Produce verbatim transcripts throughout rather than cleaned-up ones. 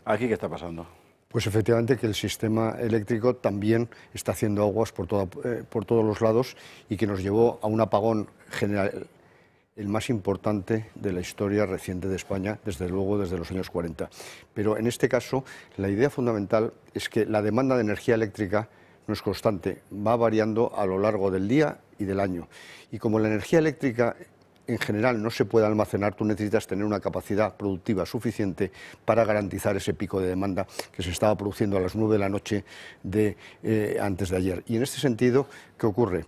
¿Aquí qué está pasando? Pues efectivamente que el sistema eléctrico también está haciendo aguas por, toda, eh, por todos los lados y que nos llevó a un apagón general, el más importante de la historia reciente de España, desde luego desde los años cuarenta. Pero en este caso, la idea fundamental es que la demanda de energía eléctrica no es constante, va variando a lo largo del día y del año. Y como la energía eléctrica en general no se puede almacenar, tú necesitas tener una capacidad productiva suficiente para garantizar ese pico de demanda que se estaba produciendo a las nueve de la noche de, eh, antes de ayer. Y en este sentido, ¿qué ocurre?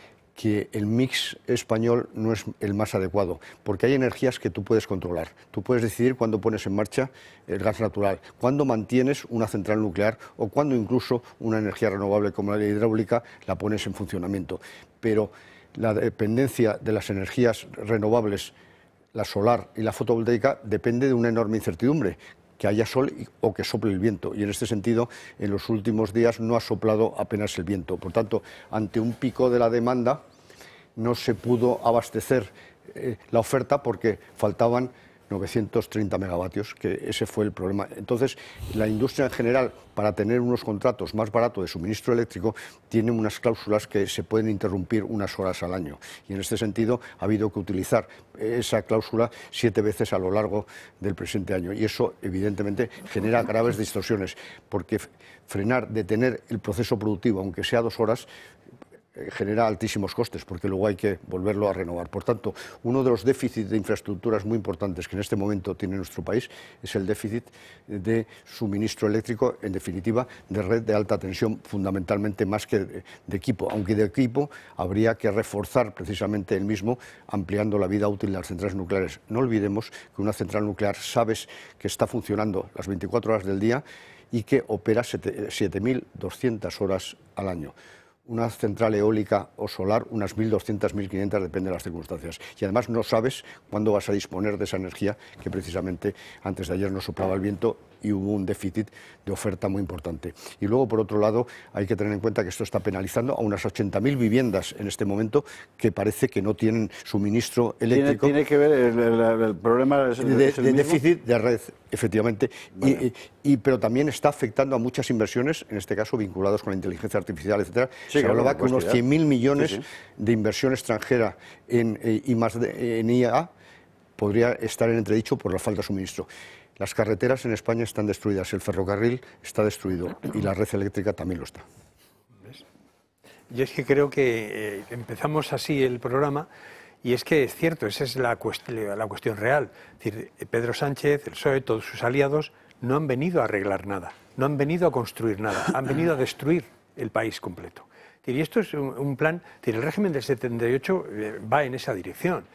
Que el mix español no es el más adecuado, porque hay energías que tú puedes controlar. Tú puedes decidir cuándo pones en marcha el gas natural, cuándo mantienes una central nuclear o cuándo incluso una energía renovable como la hidráulica la pones en funcionamiento. Pero la dependencia de las energías renovables, la solar y la fotovoltaica, depende de una enorme incertidumbre, que haya sol o que sople el viento, y en este sentido en los últimos días no ha soplado apenas el viento. Por tanto, ante un pico de la demanda no se pudo abastecer eh, la oferta porque faltaban novecientos treinta megavatios, que ese fue el problema. Entonces, la industria en general, para tener unos contratos más baratos de suministro eléctrico, tiene unas cláusulas que se pueden interrumpir unas horas al año. Y en este sentido ha habido que utilizar esa cláusula siete veces a lo largo del presente año. Y eso, evidentemente, genera graves distorsiones, porque frenar, detener el proceso productivo, aunque sea dos horas, genera altísimos costes, porque luego hay que volverlo a renovar. Por tanto, uno de los déficits de infraestructuras muy importantes que en este momento tiene nuestro país es el déficit de suministro eléctrico, en definitiva, de red de alta tensión, fundamentalmente más que de, de equipo, aunque de equipo habría que reforzar precisamente el mismo, ampliando la vida útil de las centrales nucleares. No olvidemos que una central nuclear sabes que está funcionando las veinticuatro horas del día y que opera siete mil doscientas horas al año. Una central eólica o solar, unas mil doscientas, mil quinientas, depende de las circunstancias. Y además no sabes cuándo vas a disponer de esa energía, que precisamente antes de ayer no soplaba el viento y hubo un déficit de oferta muy importante. Y luego, por otro lado, hay que tener en cuenta que esto está penalizando a unas ochenta mil viviendas en este momento que parece que no tienen suministro eléctrico. ¿Tiene, tiene que ver el, el, el problema es, de, es el de mismo? déficit de red, efectivamente, vale. y, y, pero también está afectando a muchas inversiones, en este caso vinculadas con la inteligencia artificial, etcétera. Sí, Se claro, hablaba que unos cien mil millones sí, sí. de inversión extranjera en, eh, y más de, en I A podría estar en entredicho por la falta de suministro. Las carreteras en España están destruidas, el ferrocarril está destruido y la red eléctrica también lo está. ¿Ves? Yo es que creo que eh, empezamos así el programa y es que es cierto, esa es la, cuest la cuestión real. Es decir, Pedro Sánchez, el P S O E, todos sus aliados no han venido a arreglar nada, no han venido a construir nada, han venido a destruir el país completo. Y esto es un, un plan, el régimen del setenta y ocho va en esa dirección.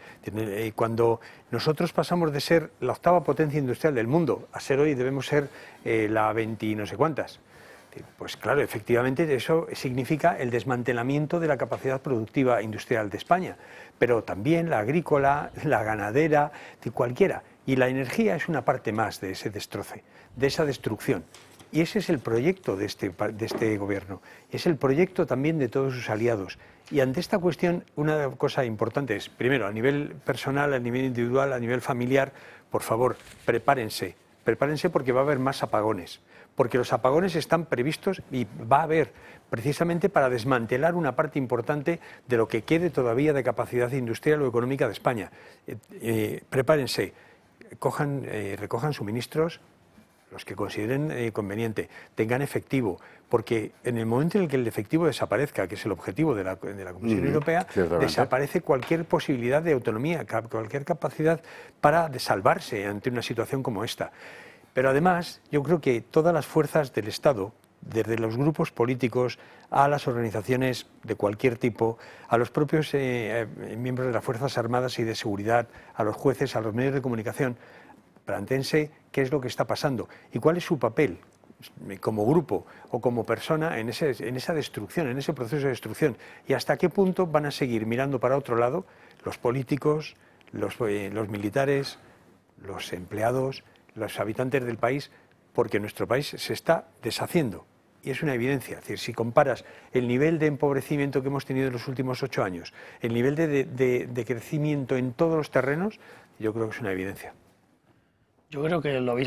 Cuando nosotros pasamos de ser la octava potencia industrial del mundo a ser hoy debemos ser eh, la veinte no sé cuántas, pues claro, efectivamente eso significa el desmantelamiento de la capacidad productiva industrial de España, pero también la agrícola, la ganadera, cualquiera. Y la energía es una parte más de ese destroce, de esa destrucción. Y ese es el proyecto de este, de este gobierno, es el proyecto también de todos sus aliados. Y ante esta cuestión, una cosa importante es, primero, a nivel personal, a nivel individual, a nivel familiar, por favor, prepárense, prepárense porque va a haber más apagones, porque los apagones están previstos y va a haber precisamente para desmantelar una parte importante de lo que quede todavía de capacidad industrial o económica de España. Eh, eh, prepárense, cojan, eh, recojan suministros, los que consideren eh, conveniente, tengan efectivo, porque en el momento en el que el efectivo desaparezca, que es el objetivo de la, de la Comisión mm, Europea, desaparece cualquier posibilidad de autonomía, cualquier capacidad para salvarse ante una situación como esta. Pero además, yo creo que todas las fuerzas del Estado, desde los grupos políticos a las organizaciones de cualquier tipo, a los propios eh, eh, miembros de las Fuerzas Armadas y de Seguridad, a los jueces, a los medios de comunicación, plantéense qué es lo que está pasando y cuál es su papel como grupo o como persona en, ese, en esa destrucción, en ese proceso de destrucción, y hasta qué punto van a seguir mirando para otro lado los políticos, los, eh, los militares, los empleados, los habitantes del país, porque nuestro país se está deshaciendo. Y es una evidencia, es decir, si comparas el nivel de empobrecimiento que hemos tenido en los últimos ocho años, el nivel de, de, de, de crecimiento en todos los terrenos, yo creo que es una evidencia. Yo creo que lo habéis